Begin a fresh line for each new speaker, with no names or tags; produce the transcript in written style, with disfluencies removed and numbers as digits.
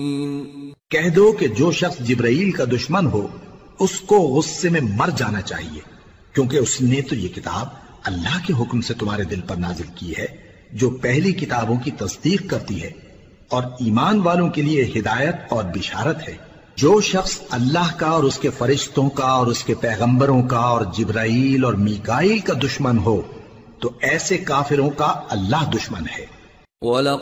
कह दो कि जो शख्स जिब्राईल का दुश्मन हो उसको गुस्से में मर जाना चाहिए, क्योंकि उसने तो ये किताब अल्लाह के हुक्म से तुम्हारे दिल पर नाजिल की है, जो पहली किताबों की तस्दीक करती है और ईमान वालों के लिए हिदायत और बिशारत है। जो शख्स अल्लाह का और उसके फरिश्तों का और उसके पैगंबरों का और जिब्राईल और मीकाईल का दुश्मन हो तो ऐसे काफिरों का अल्लाह दुश्मन है।